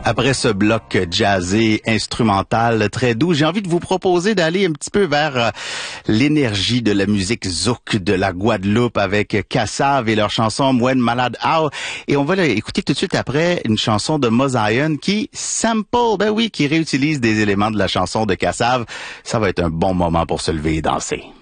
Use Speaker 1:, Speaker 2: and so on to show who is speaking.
Speaker 1: Après ce bloc jazzé, instrumental, très doux, j'ai envie de vous proposer d'aller un petit peu vers l'énergie de la musique zouk de la Guadeloupe avec Kassav et leur chanson Mwen Malade How. Et on va écouter tout de suite après une chanson de Mozion qui qui réutilise des éléments de la chanson de Kassav. Ça va être un bon moment pour se lever et danser.